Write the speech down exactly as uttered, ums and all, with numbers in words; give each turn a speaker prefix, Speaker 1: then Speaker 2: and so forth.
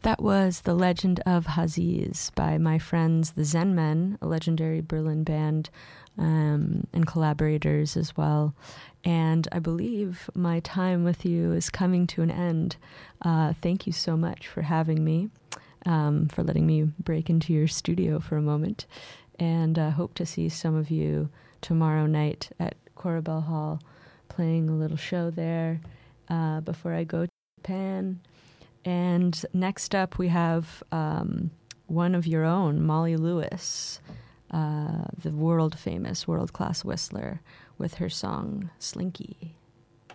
Speaker 1: That was The Legend of Haziz by my friends the Zen Men, a legendary Berlin band, um, and collaborators as well. And I believe my time with you is coming to an end. Uh, thank you so much for having me, um, for letting me break into your studio for a moment. And I uh, hope to see some of you tomorrow night at Korabel Hall, playing a little show there uh, before I go to Japan. And next up, we have um, one of your own, Molly Lewis, uh, the world-famous, world-class whistler, with her song Slinky.